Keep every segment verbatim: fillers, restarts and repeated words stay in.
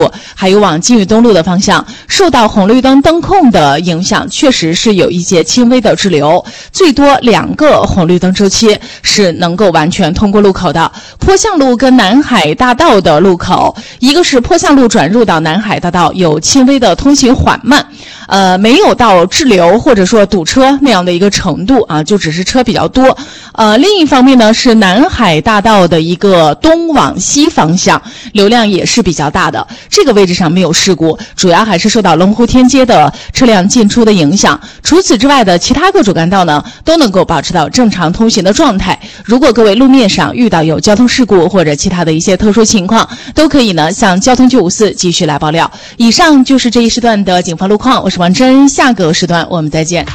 还有往金宇东路的方向，受到红绿灯灯控的影响，确实是有一些轻微的滞留，最多两个红绿灯周期是能够完全通过路口的。坡向路跟南海大道的路口，一个是坡向路转入到南海大道有轻微的通行缓慢，呃，没有到滞留或者说堵车那样的一个程度啊，就只是车比较多。呃，另一方面呢，是南海大道的一个东往西方向流量也是比较大的，这个位置上没有事故，主要还是受到龙湖天街的车辆进出的影响。除此之外的其他各主干道呢，都能够保持到正常通行的状态。如果各位路面上遇到有交通事故或者其他的一些特殊情况，都可以呢向交通九五四继续来爆料。以上就是这一时段的警方路况，我是王真，下个时段我们再见。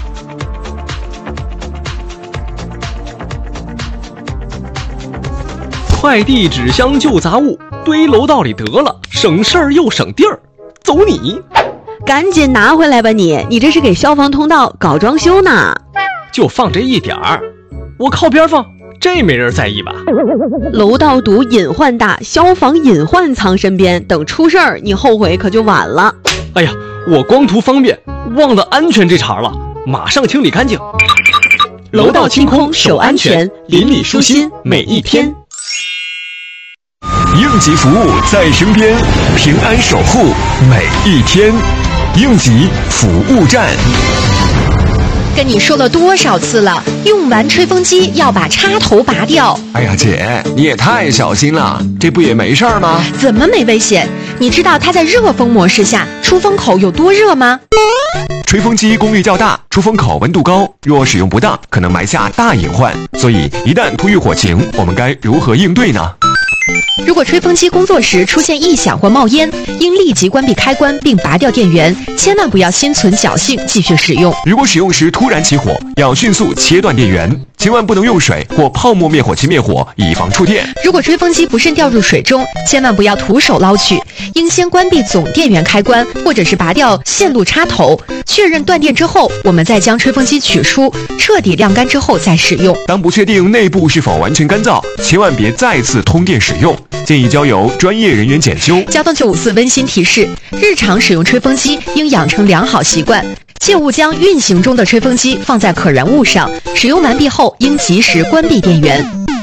快递纸箱旧杂物堆楼道里得了，省事儿又省地儿，走你！ 赶紧拿回来吧你！你这是给消防通道搞装修呢？ 就放这一点儿，我靠边放，这没人在意吧？ 楼道堵隐患大，消防隐患藏身边，等出事儿你后悔可就晚了。 哎呀，我光图方便，忘了安全这茬了，马上清理干净。 楼道清空守安全，邻里舒心每一天。 应急服务在身边，平安守护每一天。应急服务站。 跟你说了多少次了，用完吹风机要把插头拔掉。 哎呀姐，你也太小心了，这不也没事儿吗？ 怎么没危险？你知道它在热风模式下出风口有多热吗？ 吹风机功率较大，出风口温度高，若使用不当，可能埋下大隐患。所以一旦突遇火情，我们该如何应对呢？ 如果吹风机工作时出现异响或冒烟，应立即关闭开关并拔掉电源，千万不要心存侥幸继续使用。 如果使用时突然起火，要迅速切断电源，千万不能用水或泡沫灭火器灭火，以防触电。 如果吹风机不慎掉入水中，千万不要徒手捞取，应先关闭总电源开关，或者是拔掉线路插头，确认断电之后，我们再将吹风机取出，彻底晾干之后再使用。 当不确定内部是否完全干燥，千万别再次通电使用，建议交由专业人员检修。 交通九五四温馨提示：日常使用吹风机应养成良好习惯，切勿将运行中的吹风机放在可燃物上，使用完毕后应及时关闭电源。